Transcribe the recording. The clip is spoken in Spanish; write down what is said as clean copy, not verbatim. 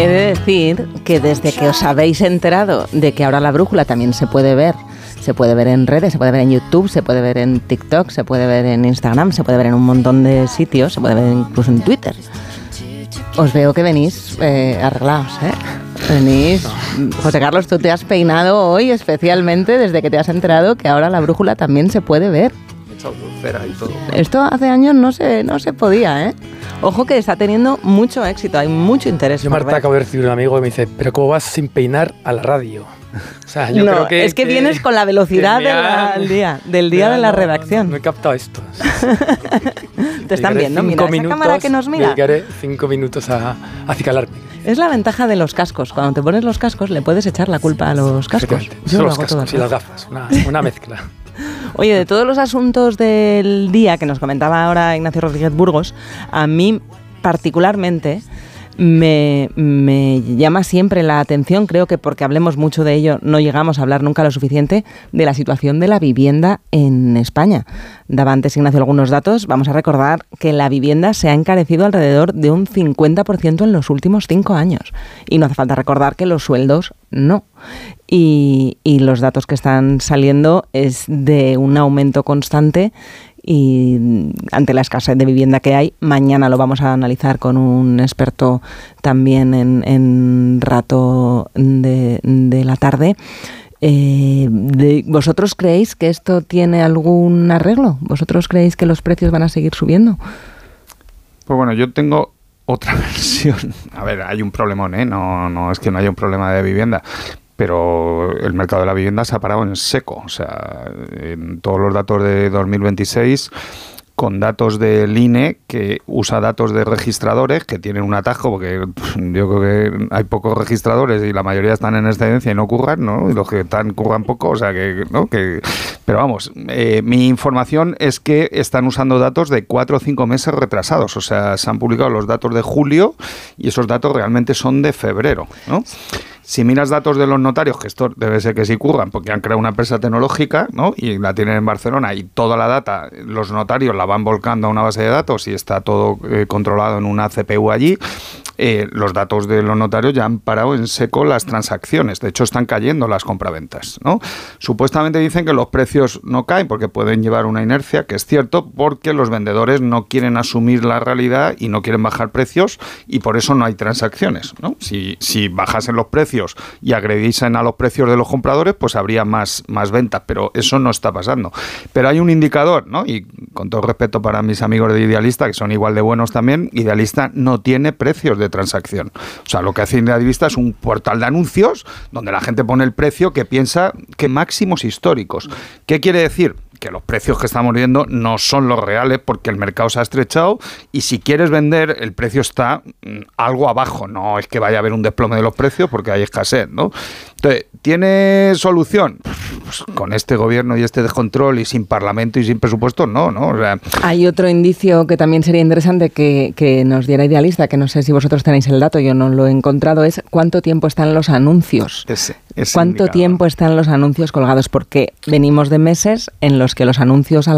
He de decir que desde que os habéis enterado de que ahora la brújula también se puede ver en redes, se puede ver en YouTube, se puede ver en TikTok, se puede ver en Instagram, se puede ver en un montón de sitios, se puede ver incluso en Twitter. Os veo que venís arreglados, ¿eh? Venís... José Carlos, tú te has peinado hoy especialmente desde que te has enterado que ahora la brújula también se puede ver. Y todo. Esto hace años no se podía, ¿eh? Ojo que está teniendo mucho éxito, hay mucho interés. Yo, Marta, acabo de recibir un amigo que me dice, ¿pero cómo vas sin peinar a la radio? O sea, yo creo que... es que vienes con la velocidad del día de la redacción. No he captado esto. Te están viendo, mira, esa cámara que nos mira. Dedicaré 5 minutos a acicalarme. Es la ventaja de los cascos. Cuando te pones los cascos le puedes echar la culpa a los cascos. Yo los cascos y las gafas, una mezcla. Oye, de todos los asuntos del día que nos comentaba ahora Ignacio Rodríguez Burgos, a mí particularmente me llama siempre la atención, creo que porque hablemos mucho de ello no llegamos a hablar nunca lo suficiente, de la situación de la vivienda en España. Daba antes Ignacio algunos datos. Vamos a recordar que la vivienda se ha encarecido alrededor de un 50% en los últimos 5 años. Y no hace falta recordar que los sueldos no. Y los datos que están saliendo es de un aumento constante y ante la escasez de vivienda que hay, mañana lo vamos a analizar con un experto también en rato de la tarde. ¿Vosotros creéis que esto tiene algún arreglo? ¿Vosotros creéis que los precios van a seguir subiendo? Pues bueno, yo tengo otra versión. A ver, hay un problemón, ¿eh? No es que no haya un problema de vivienda, pero el mercado de la vivienda se ha parado en seco. O sea, en todos los datos de 2026, con datos del INE, que usa datos de registradores, que tienen un atajo, porque yo creo que hay pocos registradores y la mayoría están en excedencia y no curran, ¿no? Y los que están curran poco, o sea que, ¿no? Pero vamos, mi información es que están usando datos de 4 o 5 meses retrasados. O sea, se han publicado los datos de julio y esos datos realmente son de febrero, ¿no? Si miras datos de los notarios, que esto debe ser que sí curran, porque han creado una empresa tecnológica, ¿no? Y la tienen en Barcelona y toda la data, los notarios la van volcando a una base de datos y está todo controlado en una CPU allí. Los datos de los notarios ya han parado en seco las transacciones. De hecho, están cayendo las compraventas, ¿no? Supuestamente dicen que los precios no caen porque pueden llevar una inercia, que es cierto, porque los vendedores no quieren asumir la realidad y no quieren bajar precios y por eso no hay transacciones, ¿no? Si bajasen los precios y agrediesen a los precios de los compradores, pues habría más ventas, pero eso no está pasando. Pero hay un indicador, ¿no? Y con todo respeto para mis amigos de Idealista, que son igual de buenos también, Idealista no tiene precios de transacción. O sea, lo que hace Idealista es un portal de anuncios donde la gente pone el precio que piensa que máximos históricos. ¿Qué quiere decir? Que los precios que estamos viendo no son los reales porque el mercado se ha estrechado y si quieres vender el precio está algo abajo, no es que vaya a haber un desplome de los precios porque hay escasez, ¿no? Entonces, ¿tiene solución? Pues con este gobierno y este descontrol y sin parlamento y sin presupuesto, no. O sea, hay otro indicio que también sería interesante que nos diera Idealista, que no sé si vosotros tenéis el dato, yo no lo he encontrado, es cuánto tiempo están los anuncios. ¿Cuánto tiempo están los anuncios colgados? Porque venimos de meses en los que los anuncios